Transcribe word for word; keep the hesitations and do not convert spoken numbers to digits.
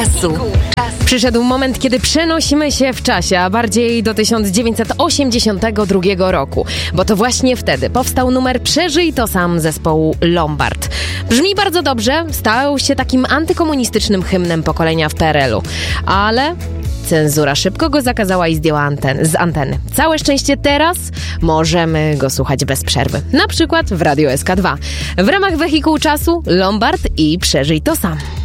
Przyszedł moment, kiedy przenosimy się w czasie, a bardziej do tysiąc dziewięćset osiemdziesiątego drugiego roku, bo to właśnie wtedy powstał numer Przeżyj to sam zespołu Lombard. Brzmi bardzo dobrze, stał się takim antykomunistycznym hymnem pokolenia w P R L u, ale cenzura szybko go zakazała i zdjęła anten- z anteny. Całe szczęście teraz możemy go słuchać bez przerwy, na przykład w Radiu S K dwa. W ramach Wehikułu Czasu Lombard i Przeżyj to sam.